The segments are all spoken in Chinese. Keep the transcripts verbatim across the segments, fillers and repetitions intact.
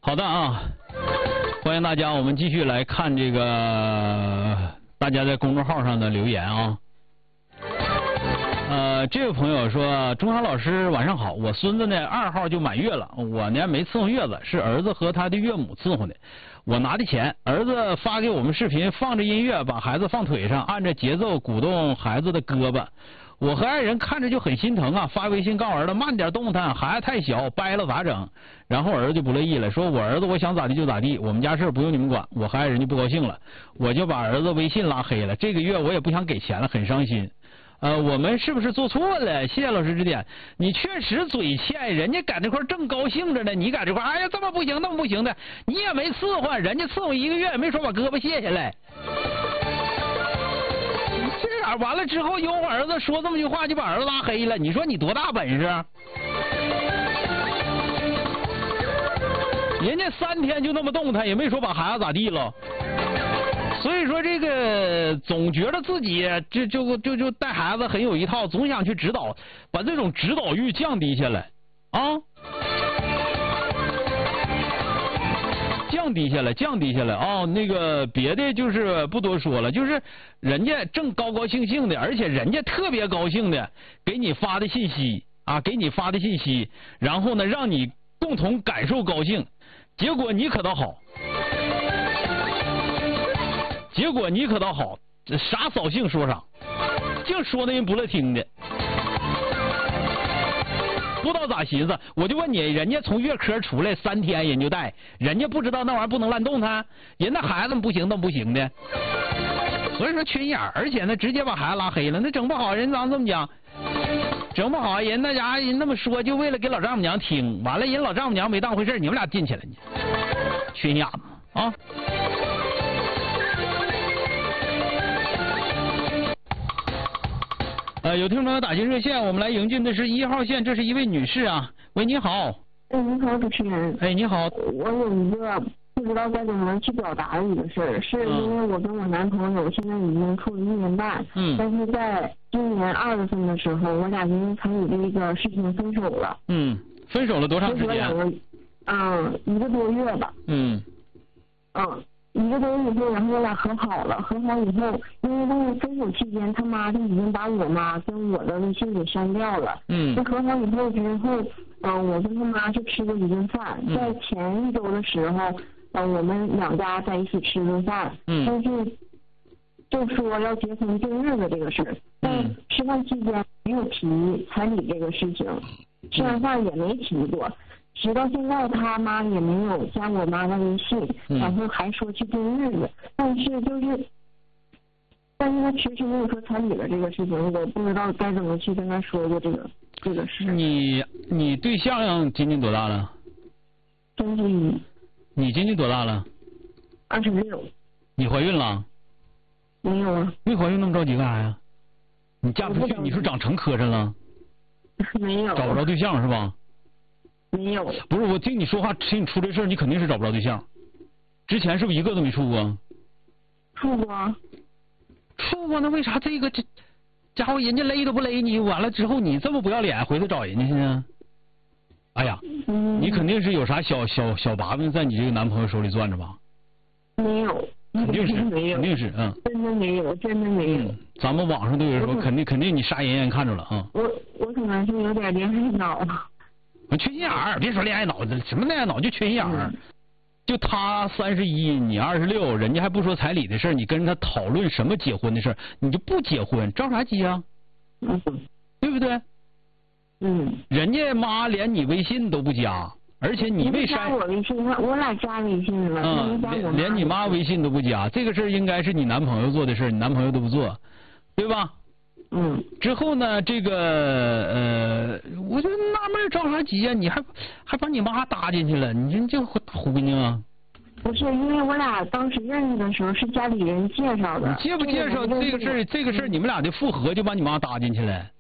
好的啊，欢迎大家，我们继续来看这个大家在公众号上的留言啊。呃，这位朋友说，钟晓老师晚上好，我孙子呢二号就满月了，我呢没伺候月子，是儿子和他的岳母伺候的。我拿的钱，儿子发给我们视频，放着音乐，把孩子放腿上，按着节奏鼓动孩子的胳膊。我和爱人看着就很心疼啊，发微信告诉儿子慢点动弹，孩子太小，掰了咋整？然后儿子就不乐意了，说我儿子我想咋地就咋地，我们家事不用你们管。我和爱人就不高兴了，我就把儿子微信拉黑了。这个月我也不想给钱了，很伤心。呃，我们是不是做错了？谢谢老师指点。你确实嘴欠，人家在这块正高兴着呢，你在这块，哎呀，这么不行，那么不行的，你也没伺候，人家伺候一个月，也没说把胳膊卸下来。这样完了之后，有我儿子说这么句话，就把儿子拉黑了。你说你多大本事？人家三天就那么动弹，也没说把孩子咋地了。所以说这个总觉得自己就就就就带孩子很有一套，总想去指导，把这种指导欲降低下来啊，降低下来，降低下来啊。那个别的就是不多说了，就是人家正高高兴兴的，而且人家特别高兴的给你发的信息啊，给你发的信息，然后呢让你共同感受高兴，结果你可倒好。结果你可倒好，啥扫兴说啥，净说那人不乐听的，不知道咋寻思。我就问你，人家从月科出来三天人就带，人家不知道那玩意儿不能乱动弹，人那孩子不行那不行的，所以说缺心眼儿，而且呢直接把孩子拉黑了，那整不好人咱这么讲，整不好人那家伙人那么说，就为了给老丈母娘听，完了人老丈母娘没当回事，你们俩进去了呢，缺心眼子啊。呃，有听众朋友打进热线，我们来迎进的是一号线，这是一位女士啊。喂，你好。 哎，你好，主持人。 哎，你好。 我有一个不知道该怎么去表达的一个事儿，是因为我跟我男朋友现在已经处了一年半，嗯，但是在今年二月份的时候，我俩因为彩礼这个事情分手了。 嗯，分手了多长时间？ 两个，嗯，一个多月吧。 嗯。 嗯。一个多月以后，然后我俩和好了。和好以后，因为那个分手期间，他妈就已经把我妈跟我的微信给删掉了。嗯。那和好以后之后，嗯、呃，我跟他妈就吃过一顿饭。嗯、在前一周的时候，呃，我们两家在一起吃顿饭。嗯。但是就说要结婚定日子这个事儿，但吃饭期间没有提彩礼这个事情，吃完饭也没提过。直到现在，他妈也没有加我妈的微信，嗯、然后还说去定日子，但是就是，但是他迟迟没有说彩礼的这个事情，我不知道该怎么去跟他说过这个这个事。 你你对象今年多大了？ 三十一。 你今年多大了？ 二十六。 你怀孕了？ 没有啊。 没怀孕那么着急干啥呀？你嫁不出去，你是长成磕碜了？ 没有。 找不着对象是吧？ 没有， 不是我听你说话，听你出这事儿，你肯定是找不着对象。之前是不是一个都没处过？ 处过， 处过，那为啥这个这家伙人家勒都不勒你，完了之后你这么不要脸回头找人家去呢？哎呀，嗯、你肯定是有啥小小小把柄在你这个男朋友手里攥着吧？ 没有， 肯定是， 没有， 肯定是，嗯， 真的没有，真的没有。嗯、 咱们网上都有人说，肯定肯定你杀人人看着了啊。 我我可能是有点恋爱脑。 缺心眼儿，别说恋爱脑子，什么恋爱脑就缺心眼儿。就他三十一，你二十六，人家还不说彩礼的事儿，你跟他讨论什么结婚的事儿，你就不结婚，着啥急啊？嗯，对不对？嗯。人家妈连你微信都不加，而且你没删我微信，我俩加微信了。 嗯，连连你妈微信都不加，这个事儿应该是你男朋友做的事儿，你男朋友都不做，对吧？嗯，之后呢，这个呃，我就纳闷着啥急呀？你还还把你妈搭进去了，你这这胡逼呢？ 不是，因为我俩当时认识的时候是家里人介绍的。 介不介绍这个事儿？这个事儿你们俩的复合就把你妈搭进去了。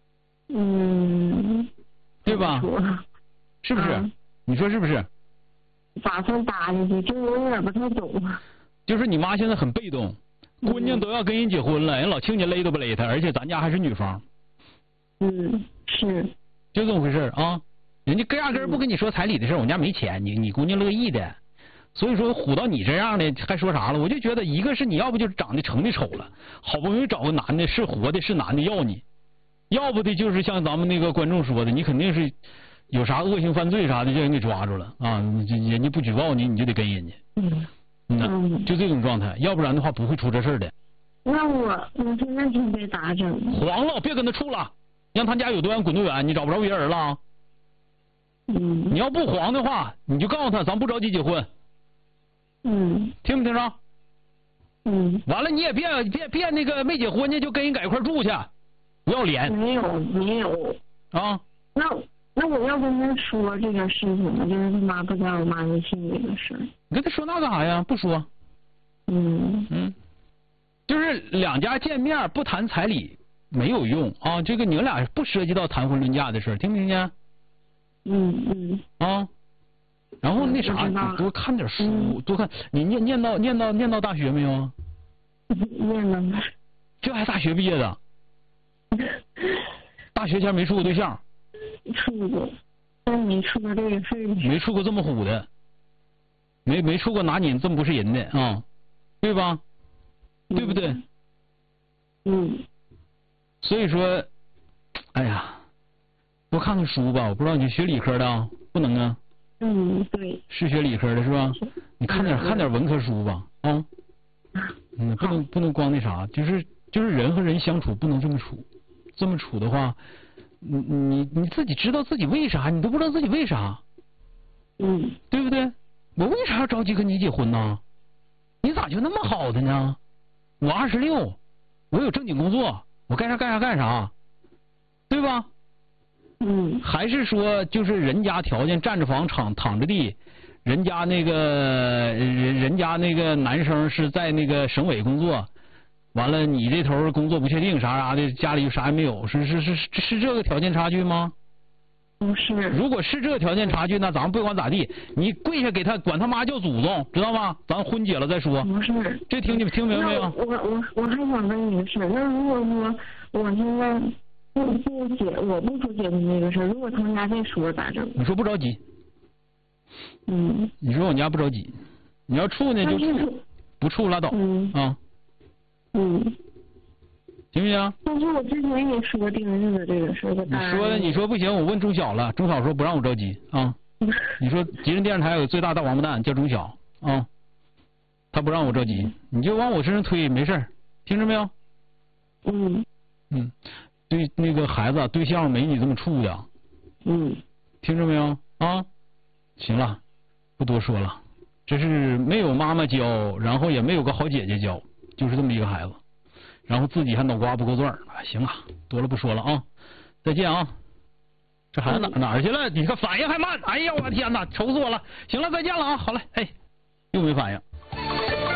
嗯。 对吧？是不是？啊、你说是不是？ 咋算搭进去？这我有点不太懂。 就是你妈现在很被动。姑娘都要跟人结婚了，人老亲家勒都不勒她，而且咱家还是女方。 嗯，是。 就这么回事啊！ 人家压根儿不跟你说彩礼的事，我们家没钱，你你姑娘乐意的。所以说唬到你这样的还说啥了？我就觉得一个是你要不就是长得成的丑了，好不容易找个男的是活的是男的要你，要不的就是像咱们那个观众说的，你肯定是有啥恶性犯罪啥的，让人给抓住了啊！人家不举报你，你就得跟人家。 嗯。 嗯。就这种状态，要不然的话不会出这事的。 那我我现在就被打整。 黄了，别跟他处了，让他家有多远滚多远，你找不着别人了。 嗯。 你要不黄的话，你就告诉他，咱不着急结婚。 嗯， 听没听着？ 嗯。 完了，你也别别别那个没结婚呢，就跟人在一块住去，不要脸。 没有没有。 啊？ 那那我要跟他说这个事情吗？就是他妈不加我妈微信这个事儿。 你跟他说那干啥呀？不说。 嗯。 嗯。就是两家见面不谈彩礼没有用啊，这个你们俩不涉及到谈婚论嫁的事，听没听见？ 嗯嗯。 啊。然后那啥，你多看点书，嗯、多看。你念念到念到念到大学没有？ 念了。 这还大学毕业的？大学前没处过对象？ 处过，但没处过这个事儿。 没处过这么虎的，没没处过拿你这么不是人的啊，对吧？ 嗯、 对不对？ 嗯。 所以说，哎呀，多看看书吧。我不知道你学理科的不能啊。 嗯，对。 是学理科的是吧？你看点、嗯、看点文科书吧，啊。嗯，不能不能光那啥，就是就是人和人相处不能这么处，这么处的话，你你你自己知道自己为啥，你都不知道自己为啥。 嗯。 对不对？我为啥要着急跟你结婚呢？你咋就那么好的呢？我二十六，我有正经工作，我干啥干啥干啥，对吧？ 嗯， 还是说就是人家条件占着房躺躺着地，人家那个人人家那个男生是在那个省委工作，完了你这头工作不确定啥啥的，家里啥也没有，是是是是这个条件差距吗？ 不是。 如果是这个条件差距，那咱们不管咋地，你跪下给他管他妈叫祖宗，知道吗？咱婚结了再说。 不是。 这听你听明白没有？ 我我我还想问你个事，那如果说我现在。不不结，我不说结婚这个事儿。如果他们家再说咋整？ 你说不着急。 嗯。 你说我家不着急，你要处呢就处，不处拉倒。 嗯。 啊。 嗯。 行不行？ 但是我之前也说定日子这个事儿， 你说的你说不行，我问钟晓了，钟晓说不让我着急啊。你说吉林电视台有最大大王八蛋叫钟晓啊，他不让我着急，你就往我身上推，没事儿，听着没有？ 嗯。 嗯。对那个孩子对象没你这么处的， 嗯， 听着没有啊？行了，不多说了，这是没有妈妈教，然后也没有个好姐姐教，就是这么一个孩子，然后自己还脑瓜不够转儿，行了，多了不说了啊，再见啊！这孩子哪哪儿去了？你看反应还慢，哎呀我天哪，愁死我了！行了，再见了啊！好嘞，哎，又没反应。